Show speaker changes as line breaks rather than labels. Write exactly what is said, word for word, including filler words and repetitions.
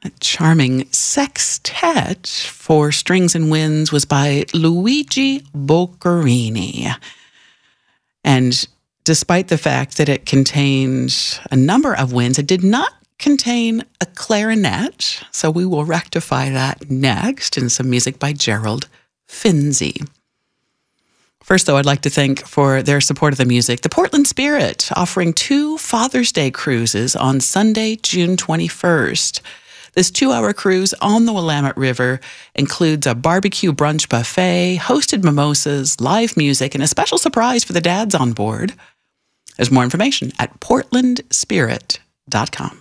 A charming sextet for strings and winds was by Luigi Boccherini. And despite the fact that it contained a number of winds, it did not contain a clarinet. So we will rectify that next in some music by Gerald Finzi. First, though, I'd like to thank for their support of the music, the Portland Spirit, offering two Father's Day cruises on Sunday, June twenty-first. This two-hour cruise on the Willamette River includes a barbecue brunch buffet, hosted mimosas, live music, and a special surprise for the dads on board. There's more information at portland spirit dot com.